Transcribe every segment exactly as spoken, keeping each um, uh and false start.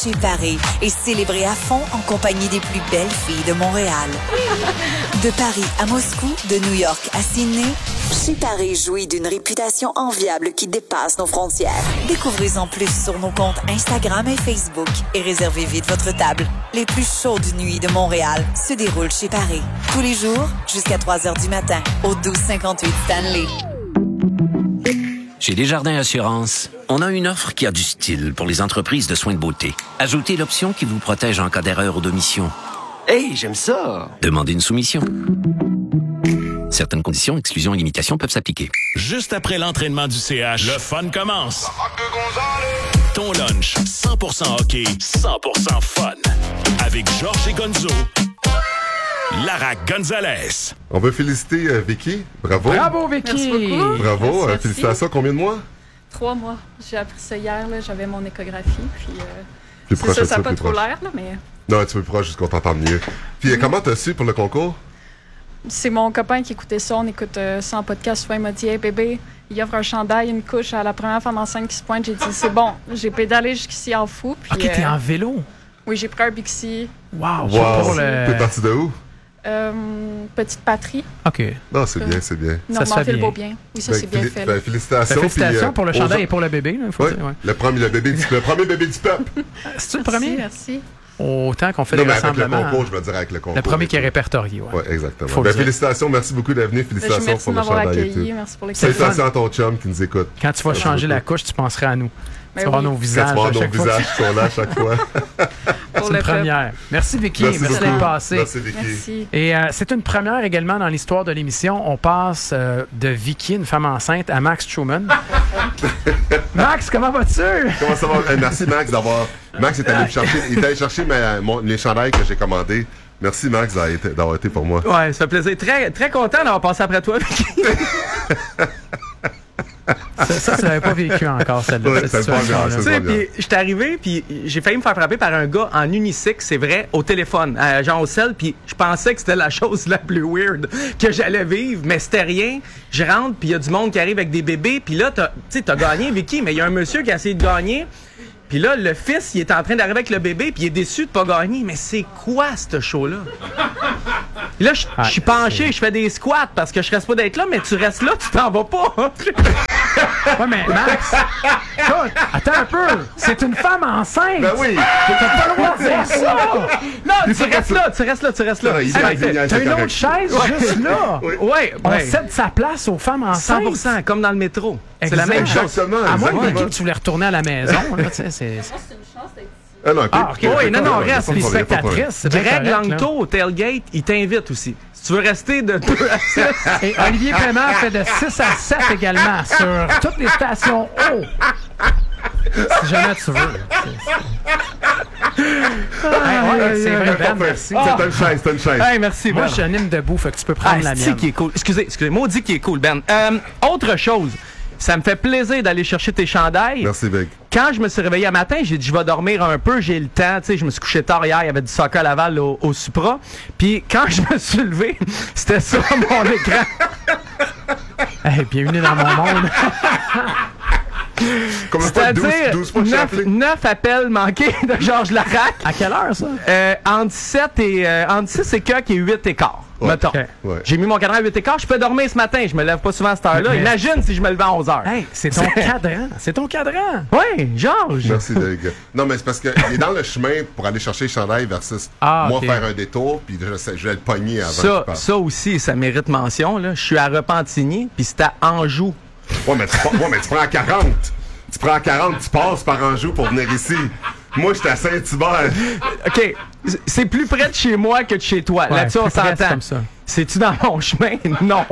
chez Paris et célébrez à fond en compagnie des plus belles filles de Montréal. De Paris à Moscou, de New York à Sydney, chez Paris jouit d'une réputation enviable qui dépasse nos frontières. Découvrez-en plus sur nos comptes Instagram et Facebook et réservez vite votre table. Les plus chaudes nuits de Montréal se déroulent chez Paris. Tous les jours, jusqu'à trois heures du matin, au douze cinquante-huit Stanley. Chez Desjardins Assurance, on a une offre qui a du style pour les entreprises de soins de beauté. Ajoutez l'option qui vous protège en cas d'erreur ou d'omission. Hey, j'aime ça! Demandez une soumission. Certaines conditions, exclusions et limitations peuvent s'appliquer. Juste après l'entraînement du C H, le fun commence. Ton lunch, cent pour cent hockey, cent pour cent fun. Avec Georges et Gonzo, Lara Gonzalez. On veut féliciter euh, Vicky. Bravo. Bravo, Vicky. Merci beaucoup. Bravo. Merci, euh, merci. félicitations. Combien de mois? Trois mois. J'ai appris ça hier, là, j'avais mon échographie. Puis, euh, Plus c'est proche, ça, ça n'a plus pas trop proche. l'air, là, mais Non, un petit peu plus proche, juste qu'on t'entende mieux. Puis euh, comment t'as su pour le concours? c'est mon copain qui écoutait ça. On écoute euh, ça en podcast. Soit il m'a dit, hey bébé, il offre un chandail, une couche à la première femme enceinte qui se pointe. J'ai dit, c'est bon. J'ai pédalé jusqu'ici en fou. Puis, OK, t'es euh, en vélo. Oui, j'ai pris un Bixi. Wow. Wow. Pour le... T'es parti de où? Euh, petite patrie. OK. Non, c'est Euh, bien, c'est bien. Ça se fait Normandie le bien. beau bien. Oui, ça Ben, c'est bien féli- fait. ben, là. félicitations. Ben, félicitations puis, euh, pour le aux chandail gens- et pour le bébé. Là, faut Ouais, dire, ouais. le, premier, le, bébé du, le premier bébé du peuple. C'est-tu le Merci, premier? merci. Autant qu'on fait Non, des mais avec le rassemblements. concours, je veux dire avec le concours. Le premier qui est répertorié, ouais. Oui, exactement. Faut Ben, le dire. félicitations, merci beaucoup d'être venu. Ben, je Félicitations merci pour de le m'avoir chandail et accueilli. tout. Merci pour l'excellent. Salutations à ton chum qui nous écoute. Quand tu vas Merci changer beaucoup. la couche, tu penseras à nous. Ben tu vas voir oui. nos Quand tu visages vas voir à nos chaque fois. visages qui sont là à chaque fois. Pour C'est le une peuple. première. Merci, Vicky. Merci, beaucoup. d'être passé. Merci, Vicky. Merci. Et euh, c'est une première également dans l'histoire de l'émission. On passe euh, de Vicky, une femme enceinte, à Max Truman. Max, comment vas-tu? Comment ça va? Eh, merci, Max, d'avoir. Max est allé me chercher, il est allé chercher ma- mon- les chandails que j'ai commandés. Merci, Max, d'avoir été, d'avoir été pour moi. Ouais, ça fait plaisir. Très, très content d'avoir passé après toi, Vicky. Ça, ça, tu l'avais pas vécu encore, celle-là. Ouais, cette c'est pas situation-là. grave, Tu c'est sais, pas bien. puis j'étais arrivé, puis j'ai failli me faire frapper par un gars en unisexe, c'est vrai, au téléphone, euh, genre au sel, puis je pensais que c'était la chose la plus weird que j'allais vivre, mais c'était rien. Je rentre, puis il y a du monde qui arrive avec des bébés, puis là, t'as- tu sais, t'as gagné, Vicky, mais il y a un monsieur qui a essayé de gagner. Puis là, le fils, il est en train d'arriver avec le bébé, puis il est déçu de pas gagner. Mais c'est quoi, ce show-là? Puis là, je je suis penché, je fais des squats parce que je reste pas d'être là, mais tu restes là, tu t'en vas pas. Ouais, mais Max, écoute, attends un peu. C'est une femme enceinte. Ben oui! T'as pas le droit de dire ça. Non, Il tu faut restes que là, tu restes là, tu restes là. Non, il est Hey, génial, T'as c'est une correct. autre chaise juste là. Oui. Ouais, On ouais. cède sa place aux femmes cent enceintes. pour cent, comme dans le métro. C'est la Exact. même chose. Exactement. À moins exactement. Vicky, que tu voulais retourner à la maison. Là, tu sais, c'est... Ah non, ok. Ah, ok. ok, Oui, ok, non, non, ok, reste, pas de les problème, pas de problème. spectatrices. c'est bien Greg correct, là. Langto au tailgate, il t'invite aussi. Si tu veux rester de deux à six. Et Olivier Paiement fait de six à sept également sur toutes les stations haut. Si jamais tu veux. C'est- c'est- Hey, ouais, c'est vrai, Ben, merci. T'as une chaise, t'as une chaise. Hey, merci, Moi, Ben. je n'aime debout, fait que tu peux prendre Ah, la c'est mienne. qui est cool. Excusez, excusez, maudit qui est cool, Ben. Euh, autre chose, ça me fait plaisir d'aller chercher tes chandails. Merci, Vic. Quand je me suis réveillé un matin, j'ai dit je vais dormir un peu, j'ai le temps. Tu sais, je me suis couché tard hier, il y avait du soccer à Laval au, au Supra. Puis quand je me suis levé, c'était ça mon écran. Hey, bienvenue dans mon monde. Combien de fois? douze, C'est-à-dire douze fois que je t'ai appelé? neuf appels manqués de Georges Larac. À quelle heure, ça? Euh, entre sept et euh, entre six et coq et huit et quart. Ouais. Mettons. Ok. Ouais. J'ai mis mon cadran à huit et quart, je peux dormir ce matin, je me lève pas souvent à cette heure-là. Mais- Imagine si je me levais à onze heures. Hey, c'est ton cadran. C'est ton cadran. Ouais, Georges. Merci, Vic. Non, mais c'est parce qu'il est dans le chemin pour aller chercher le chandail versus Ah, moi ok. faire un détour, puis je, sais- je vais le pogner avant Ça, qu'il parte. ça aussi, ça mérite mention. Là. Je suis à Repentigny, puis c'est à Anjou. Ouais, mais tu, prends- ouais, mais tu prends quarante. Tu prends quarante, tu passes par Anjou pour venir ici. Moi, j'étais à Saint-Hubert. OK, c'est plus près de chez moi que de chez toi. Ouais, Là-dessus, on plus près, c'est s'entend. comme ça. C'est-tu dans mon chemin? Non.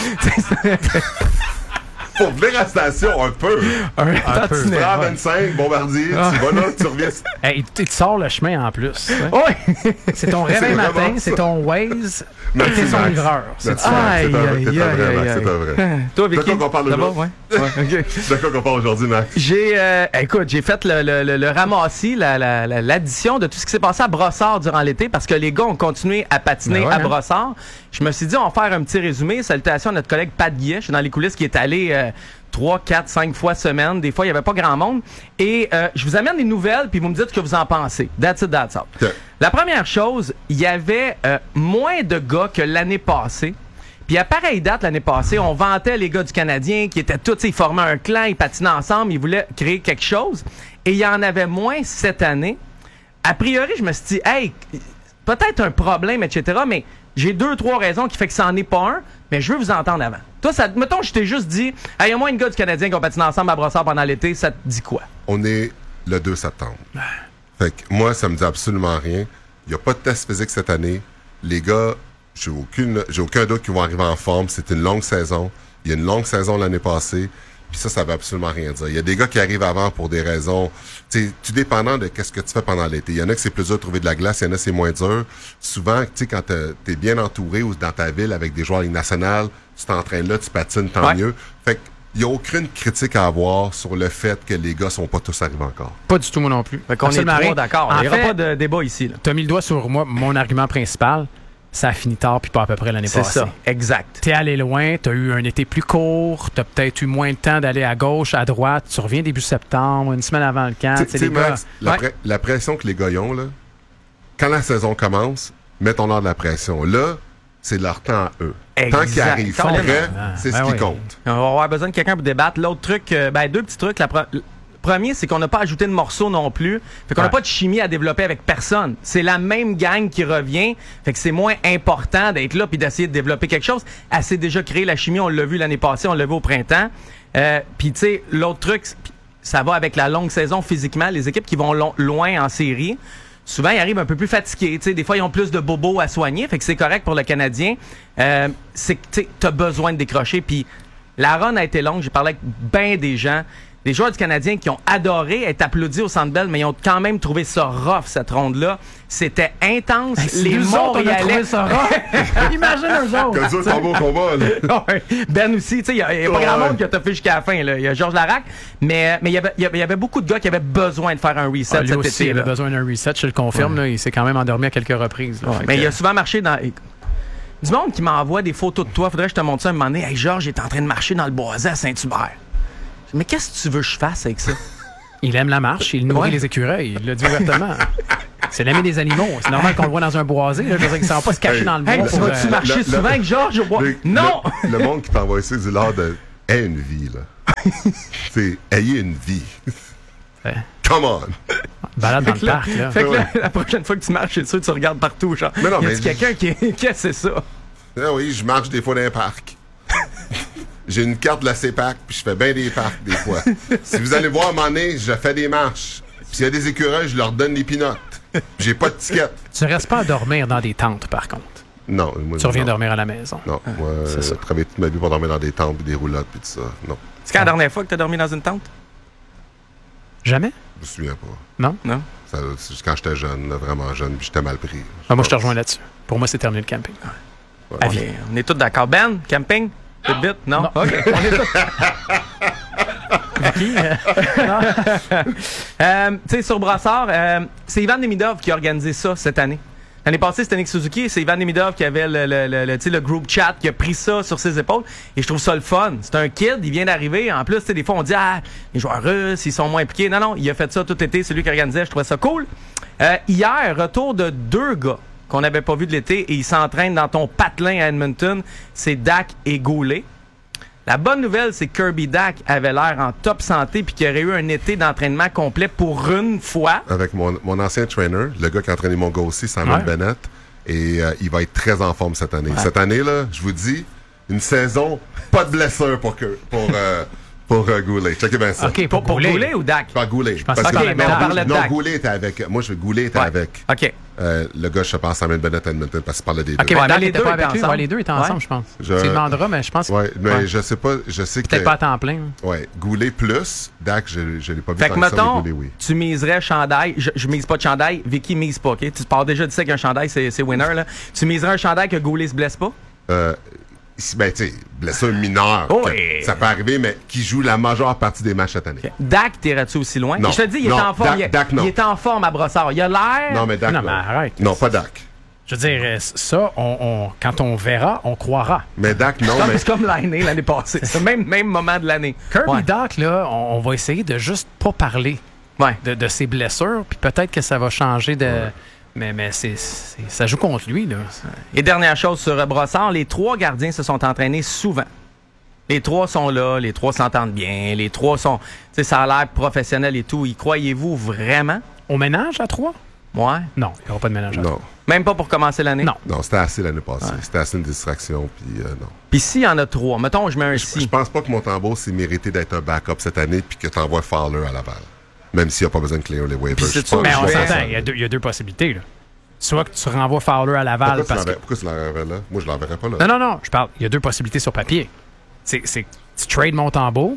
Pour venir à la station, un peu. un peu. Tu tantinet. prends vingt-cinq, Bombardier, tu vas là, tu reviens. Hey, tu te sors le chemin en plus. hein. Ouais. C'est ton réveil C'est matin, vraiment c'est ça. ton Waze, Merci, t'es son Max. livreur. C'est Merci, ça. Max. Aïe, C'est un vrai, aïe, c'est un aïe, vrai, aïe, Max, aïe. c'est un vrai. Toi, De Vicky? quoi qu'on parle D'abord, aujourd'hui? ouais. Ouais, OK. De quoi qu'on parle aujourd'hui, Max? J'ai, euh, écoute, j'ai fait le, le, le, le ramassis, la, la, la- l'addition de tout ce qui s'est passé à Brossard durant l'été parce que les gars ont continué à patiner Ben ouais, à hein. Brossard. Je me suis dit, on va faire un petit résumé. Salutations à notre collègue Pat Guillet, je suis dans les coulisses, qui est allé euh, trois, quatre, cinq fois semaine. Des fois, il n'y avait pas grand monde. Et euh, je vous amène des nouvelles, puis vous me dites ce que vous en pensez. That's it, that's all. Okay. La première chose, il y avait euh, moins de gars que l'année passée. Puis à pareille date, l'année passée, on vantait les gars du Canadien qui étaient tous, ils formaient un clan, ils patinaient ensemble, ils voulaient créer quelque chose. Et il y en avait moins cette année. A priori, je me suis dit, hey, peut-être un problème, et cetera, mais j'ai deux, trois raisons qui fait que ça n'en est pas un, mais je veux vous entendre avant. Toi, ça, mettons, je t'ai juste dit, hey, il y a moins de gars du Canadien qui ont patiné ensemble à Brossard pendant l'été, ça te dit quoi? On est le deux septembre. Fait que moi, ça me dit absolument rien. Il n'y a pas de test physique cette année. Les gars, j'ai aucune, j'ai aucun doute qu'ils vont arriver en forme. C'est une longue saison. Il y a une longue saison l'année passée. Puis ça, ça veut absolument rien dire. Il y a des gars qui arrivent avant pour des raisons, tu sais, tout dépendant de qu'est-ce que tu fais pendant l'été. Il y en a que c'est plus dur de trouver de la glace, il y en a c'est moins dur. Souvent, tu sais, quand t'es bien entouré ou dans ta ville avec des joueurs nationales, tu t'entraînes là, tu patines, tant ouais. mieux. Fait qu'il n'y a aucune critique à avoir sur le fait que les gars sont pas tous arrivés encore. Pas du tout, moi non plus. Fait qu'on est trois d'accord. Il n'y aura fait, pas de débat ici. Tu as mis le doigt sur moi, mon argument principal. Ça a fini tard, puis pas à peu près l'année c'est passée. C'est ça, exact. T'es allé loin, t'as eu un été plus court, t'as peut-être eu moins de temps d'aller à gauche, à droite. Tu reviens début septembre, une semaine avant le camp. Tu sais, Max, la, ouais. pre- la pression que les gars ont, là, quand la saison commence, mettons-leur de la pression. Là, c'est leur temps à eux. Exact. Tant qu'ils arrivent frais, Ah, c'est ben ce qui oui. compte. On va avoir besoin de quelqu'un pour débattre. L'autre truc, euh, ben deux petits trucs. La pro- Premier, c'est qu'on n'a pas ajouté de morceaux non plus. Fait qu'on n'a ouais. pas de chimie à développer avec personne. C'est la même gang qui revient. Fait que c'est moins important d'être là puis d'essayer de développer quelque chose. Elle s'est déjà créé la chimie. On l'a vu l'année passée. On l'a vu au printemps. Euh, puis tu sais, l'autre truc, ça va avec la longue saison physiquement. Les équipes qui vont lo- loin en série, souvent, ils arrivent un peu plus fatigués. T'sais, des fois, ils ont plus de bobos à soigner. Fait que c'est correct pour le Canadien. Euh, c'est que tu as besoin de décrocher. Puis la run a été longue. J'ai parlé avec bien des gens. Les joueurs du Canadien qui ont adoré être applaudis au Centre Bell, mais ils ont quand même trouvé ça rough, cette ronde-là. C'était intense. Hey, les Montréalais... ça Imagine eux autres. Comme ça, c'est un beau combat, là. Ouais. Ben aussi, tu sais, il n'y a, a pas ouais. grand monde qui a toffé jusqu'à la fin. Il y a Georges Larac, mais mais il y avait il y, y avait beaucoup de gars qui avaient besoin de faire un reset Ah, lui cet aussi, été. il avait Là. besoin d'un reset, je le confirme. Là, il s'est quand même endormi à quelques reprises. Là, Ouais, Fait mais que- il a souvent marché dans... Du monde qui m'envoie des photos de toi, faudrait que je te montre ça un moment donné. Hey, Georges, il est en train de marcher dans le boisé à Saint-Hubert. Mais qu'est-ce que tu veux que je fasse avec ça? Il aime la marche, il nourrit Ouais. les écureuils, il l'a dit ouvertement. C'est l'ami des animaux. C'est normal qu'on le voit dans un boisé. Là, je veux dire qu'il ne va pas se cacher Hey, dans le bois. Hey, tu pour, vas-tu euh, marcher le- souvent le- avec Georges au bois? Le- Non! Le, le monde qui t'envoie ça du lard de aie une vie, là. C'est ayez une vie. Ouais. Come on! balade dans le Fait que là- parc. Là. Fait que là, la prochaine fois que tu marches, c'est sûr que tu regardes partout, genre. Mais non, y a mais- quelqu'un qui est... Qu'est-ce que c'est ça? Ah oui, je marche des fois dans un parc. J'ai une carte de la C E P A C, puis je fais bien des parcs des fois. Si vous allez voir à un moment donné, je fais des marches. Puis s'il y a des écureuils, je leur donne des pinottes. J'ai pas de ticket. Tu restes pas à dormir dans des tentes, par contre. Non. Moi, Tu reviens non. dormir à la maison. Non, moi, c'est euh, ça. j'ai travaillé toute ma vie pour dormir dans des tentes, puis des roulottes, puis tout ça. Non, C'est quand la dernière fois que tu as dormi dans une tente? Jamais? je me souviens pas. Non? Non? Ça, c'est juste quand j'étais jeune, là, vraiment jeune, puis j'étais mal pris. Ah, moi, je te rejoins là-dessus. Pour moi, c'est terminé le camping. Ouais. On est, on est tous d'accord. Ben, camping? Bit bit? Non? Non. OK. On est tous... Qui? euh, Euh, tu sais, sur Brassard, euh, c'est Ivan Demidov qui a organisé ça cette année. L'année passée, c'était Nick Suzuki, c'est Ivan Demidov qui avait le, le, le, le, tu sais, le group chat, qui a pris ça sur ses épaules. Et je trouve ça le fun. C'est un kid, il vient d'arriver. En plus, tu sais, des fois, on dit, ah, les joueurs russes, ils sont moins impliqués. Non, non, il a fait ça tout l'été, c'est lui qui organisait, je trouvais ça cool. Euh, hier, retour de deux gars qu'on n'avait pas vus de l'été et ils s'entraînent dans ton patelin à Edmonton. C'est Dak et Goulet. La bonne nouvelle, c'est que Kirby Dak avait l'air en top santé puis qu'il aurait eu un été d'entraînement complet pour une fois. Avec mon, mon ancien trainer, le gars qui a entraîné mon gars aussi, Simon Ouais. Bennett, et euh, il va être très en forme cette année. Cette année, là, je vous dis, une saison, pas de blessure pour, que, pour, euh, pour euh, Goulet. Checkez bien ça. OK, Pour, pour Goulet. Goulet ou Dak? Pas Goulet. pensais Parce que que- t'en mais on non, parlait de non, Dak. Goulet était avec. Moi, je Goulet était Ouais. avec OK. euh, le gars, je pense, Simon Bennett à Edmonton, parce qu'il parlait des OK, deux. mais Ouais, Dak mais les était deux pas étaient avec lui. ensemble. Ouais, les deux étaient Ouais. ensemble, je pense. Je- Tu demandera, mais je pense que Ouais, mais Ouais. je sais pas, je sais que. peut-être pas à temps plein. Ouais, Goulet plus, Dak, je, je l'ai pas vu Fait tant que, que ça, mais mettons, Goulet, oui. tu miserais chandail. Je, je mise pas de chandail. Vicky mise pas, OK? Tu pars déjà du sais qu'un chandail, c'est, c'est winner, là. Tu miserais un chandail que Goulet se blesse pas? Euh, si- ben, tu sais, blessure mineure. Oh, que et- Ça peut arriver, mais qui joue la majeure partie des matchs cette année. OK. Dak, t'irais-tu aussi loin? Non. Je te dis, il est Non, en forme. Dak- il, Dak, non. il est en forme à Brossard. Il a l'air... Non, mais Dak. Non, mais arrête. Non, pas Dak. Je veux dire, ça, on, on, quand on verra, on croira. Mais Dak, non, Comme- mais... C'est comme l'année, l'année passée. C'est le même, même moment de l'année. Kirby Ouais. Dach, là, on, on va essayer de juste pas parler Ouais. de, de ses blessures, puis peut-être que ça va changer de... Ouais. Mais, mais c'est, c'est- ça joue contre lui, là. Et dernière chose sur euh, Brossard, les trois gardiens se sont entraînés souvent. Les trois sont là, les trois s'entendent bien, les trois sont... Tu sais, ça a l'air professionnel et tout. Y croyez-vous vraiment? On ménage à trois? Ouais. Non, il n'y aura pas de ménage à trois. Non, Même pas pour commencer l'année? Non. non, c'était assez l'année passée. C'était assez une distraction, puis euh, non. Puis s'il y en a trois, mettons, je mets un Je si. pense pas que Montembeau s'est mérité d'être un backup cette année, puis que t'envoies Fowler à Laval. Même s'il n'y a pas besoin de clear les waivers. Puis c'est Je sûr, pense- Mais je on pense que s'entend, ça- il y, a deux, il y a deux possibilités, là. Soit que tu renvoies Fowler à Laval Pourquoi tu parce que... l'enverrais- Pourquoi tu l'enverrais là? Moi, je l'enverrais pas là. Non, non, non, je parle. Il y a deux possibilités sur papier. C'est, c'est que tu trades Montembeau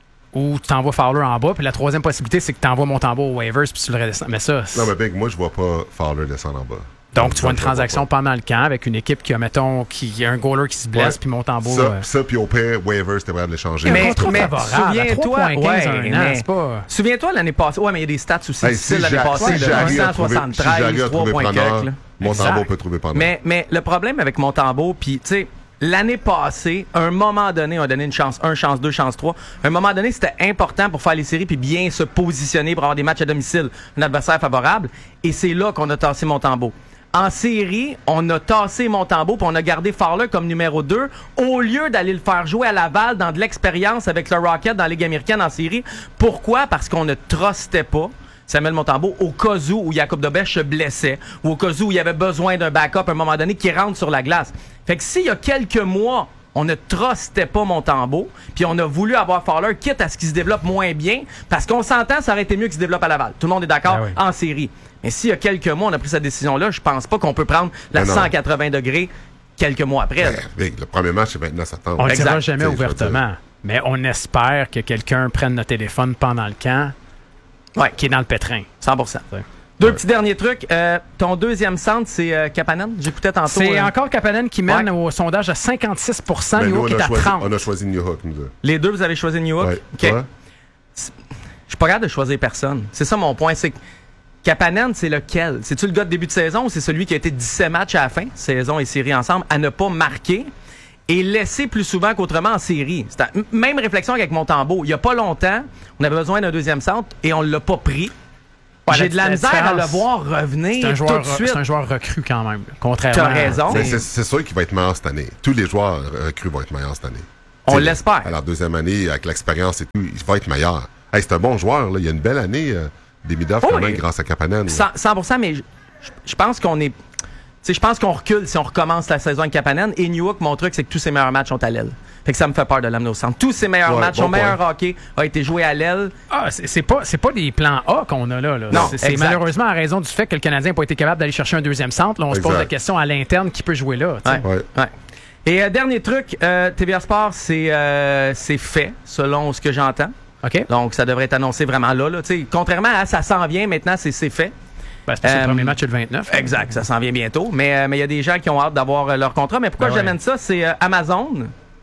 ou tu t'envoies Fowler en bas, puis la troisième possibilité, c'est que tu envoies Montembeau aux waivers puis tu le redescends. Mais ça, c'est- Non, mais Big, moi, je vois pas Fowler descendre en bas. donc tu vois une je le vois transaction pas. pendant le camp avec une équipe qui a, mettons, qui a un goaler qui se blesse, Ouais. puis Montembeau... Ça, euh, ça puis au pire, waivers, t'es prêt à l'échanger. Mais- Mais, un contrat mais favorable, à souviens-toi, trois virgule quinze, ouais, un an, mais- c'est pas- souviens-toi l'année passée. Ouais, mais il y a des stats aussi Hey, difficiles si l'année Ja- passée. si là, Jarry a trouvé- si cent soixante-treize, Jarry a trois trouvé points preneur, quelques, là. Montembeau Exact. peut trouver preneur. Mais, mais le problème avec Montembeau, puis tu sais, l'année passée, à un moment donné, on a donné une chance un, chance deux, chance trois. À un moment donné, c'était important pour faire les séries puis bien se positionner pour avoir des matchs à domicile, un adversaire favorable. Et c'est là qu'on a tassé Montembeau. En série, on a tassé Montembeau puis on a gardé Fowler comme numéro deux au lieu d'aller le faire jouer à Laval dans de l'expérience avec le Rocket dans la Ligue américaine en série. Pourquoi? Parce qu'on ne trustait pas Samuel Montembeau au cas où, où Jacob Dobèche se blessait ou au cas où il y avait besoin d'un backup à un moment donné qui rentre sur la glace. Fait que s'il y a quelques mois, on ne trustait pas Montembeau, puis on a voulu avoir Fowler, quitte à ce qu'il se développe moins bien, parce qu'on s'entend, ça aurait été mieux qu'il se développe à Laval. Tout le monde est d'accord Ben oui. en série. Mais s'il y a quelques mois, on a pris cette décision-là, je pense pas qu'on peut prendre la Ben non. cent quatre-vingts degrés quelques mois après. là. Ben, Big, le premier match, c'est vingt-neuf septembre. On ne le Exact. dira jamais Tu sais, je veux ouvertement. Mais on espère que quelqu'un prenne le téléphone pendant le camp Ouais, qui est dans le pétrin. cent pour cent. Ouais. Deux petits derniers trucs. Euh, ton deuxième centre, c'est euh, Kapanen. J'écoutais tantôt. C'est euh, encore Kapanen qui mène Ouais. au sondage à cinquante-six pour cent. Mais New nous, on York est a, à choisi, trente. on a choisi New Hook, nous deux. Les deux, vous avez choisi New York? Ouais. OK. Toi? Je suis pas capable de choisir personne. C'est ça mon point. C'est que Kapanen, c'est lequel? C'est-tu le gars de début de saison ou c'est celui qui a été dix-sept matchs à la fin, saison et série ensemble, à ne pas marquer et laisser plus souvent qu'autrement en série? C'est la même réflexion avec Montembeau. Il y a pas longtemps, on avait besoin d'un deuxième centre et on l'a pas pris. Ouais, J'ai la- de la la misère à le différence, voir revenir C'est un, tout joueur, de suite. c'est un joueur recru quand même. Contrairement T'as à- raison. Mais c'est c'est sûr qu'il va être meilleur cette année. Tous les joueurs recrues vont être meilleurs cette année. On T'sais, l'espère. À leur deuxième année, avec l'expérience et tout, il va être meilleur. Hey, c'est un bon joueur. Là. Il y a une belle année euh, des mid-off Oh, quand oui. même grâce à Kapanen. là. cent, cent pour cent, mais je, je- je pense qu'on est. Tu sais, je pense qu'on recule si on recommence la saison avec Kapanen. Et New York, mon truc, c'est que tous ses meilleurs matchs sont à l'aile. Fait que ça me fait peur de l'amener au centre. Tous ses meilleurs Ouais, matchs, bon son meilleur point. hockey a été joué à l'aile. Ah, c'est c'est pas, c'est pas des plans A qu'on a là. là. Non, c'est c'est exact. malheureusement à raison du fait que le Canadien n'a pas été capable d'aller chercher un deuxième centre. Là, on se pose Exact. la question à l'interne qui peut jouer là. tu sais. Ouais. Ouais. Ouais. Et euh, dernier truc, euh, T V A Sport, c'est euh, c'est fait, selon ce que j'entends. OK? Donc, ça devrait être annoncé vraiment là. là. Tu sais, contrairement à ça s'en vient, maintenant, c'est c'est fait. Ben, c'est parce que Euh, le premier match est le vingt-neuf. Exact, ça s'en vient bientôt. Mais euh, mais il y a des gens qui ont hâte d'avoir euh, leur contrat. Mais pourquoi Ben ouais. j'amène ça? C'est euh, Amazon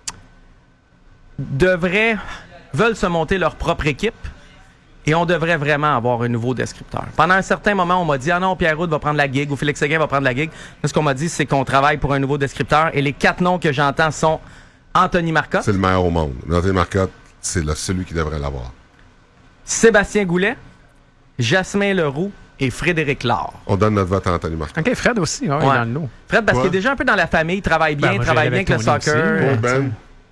devrait, veulent se monter leur propre équipe et on devrait vraiment avoir un nouveau descripteur. Pendant un certain moment, on m'a dit « Ah non, Pierre-Roux va prendre la gig ou Félix Séguin va prendre la gig. » Là, ce qu'on m'a dit, c'est qu'on travaille pour un nouveau descripteur et les quatre noms que j'entends sont Anthony Marcotte, C'est le meilleur au monde. Anthony Marcotte, c'est le- celui qui devrait l'avoir. Sébastien Goulet, Jasmin Leroux et Frédéric Laure. On donne notre vote à Anthony Marcotte. OK, Fred aussi, ouais, il est Ouais. dans le lot. Fred, parce Ouais. qu'il est déjà un peu dans la famille, il travaille bien, Ben, il moi, travaille j'allais bien avec le avec Tony soccer. aussi. Oh, Ben?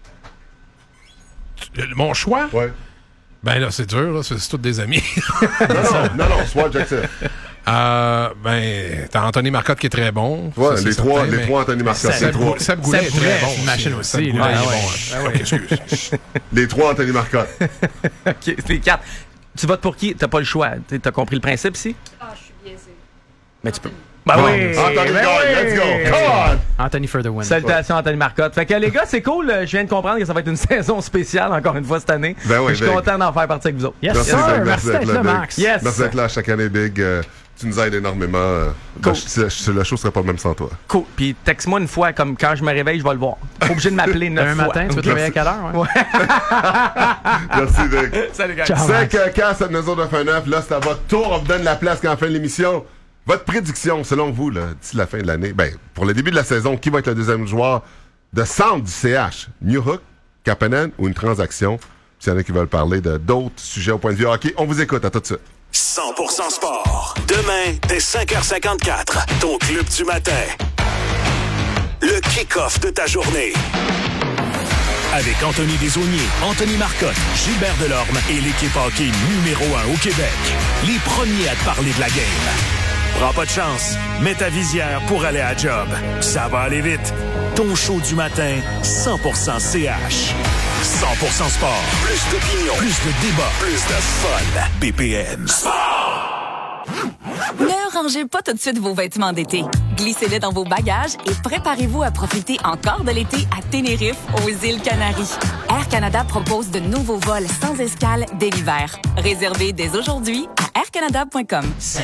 Euh, Mon choix? Ouais. Ben là, c'est dur, là, c'est c'est tous des amis. Non, non, non, non, soit Jackson. Euh, ben, t'as Anthony Marcotte qui est très bon. Ouais, Ça, les c'est trois, certain, les mais- trois Anthony Marcotte. Seb, Les trois, Gou- Seb Goulet Seb est Goulet, très bon. c'est une machine Seb aussi, Goulet là. est Ah bon, ouais. hein. Ok, excuse. les trois Anthony Marcotte. OK, les quatre. Tu votes pour qui? T'as pas le choix. T'as t'as compris le principe ici? Ah, je suis biaisé. Mais tu peux. Ben Bon, oui! Anthony ben gagne, oui! let's go. Come on! Anthony for the win. Salutations Anthony Marcotte. Fait que les gars, c'est cool. Je viens de comprendre que ça va être une saison spéciale encore une fois cette année. Ben oui, je suis ben- content d'en faire partie avec vous autres. Yes, Merci, sir. Big. Merci Merci d'être d'être là, là, Big. Max. Yes! Merci d'être là chaque année, Big. Euh, tu nous aides énormément. Euh, Cool. le, le- le show serait pas le même sans toi. Cool. Puis texte-moi une fois, comme quand je me réveille, je vais le voir. Pas obligé de m'appeler neuf Un fois. matin, tu vas te réveiller à quelle heure? Ouais. Merci, Big. Salut, gars. Ciao. cinq K, cette maison de fin neuf. Là, c'est à votre tour. On vous donne la place quand on fait l'émission. Votre prédiction, selon vous, là, d'ici la fin de l'année, ben, pour le début de la saison, qui va être le deuxième joueur de centre du C H? Newhook, Kapanen ou une transaction? S'il y en a qui veulent parler de d'autres sujets au point de vue hockey, on vous écoute. À tout de suite. cent pour cent sport. Demain, dès cinq heures cinquante-quatre, ton club du matin. Le kick-off de ta journée. Avec Anthony Desaulniers, Anthony Marcotte, Gilbert Delorme et l'équipe hockey numéro un au Québec. Les premiers à te parler de la game. Prends pas de chance. Mets ta visière pour aller à la job. Ça va aller vite. Ton show du matin, cent pour cent C H. cent pour cent sport. Plus d'opinion. Plus de débat. Plus de fun. B P M. Sport! Ne rangez pas tout de suite vos vêtements d'été. Glissez-les dans vos bagages et préparez-vous à profiter encore de l'été à Tenerife, aux îles Canaries. Air Canada propose de nouveaux vols sans escale dès l'hiver. Réservez dès aujourd'hui à air canada point com.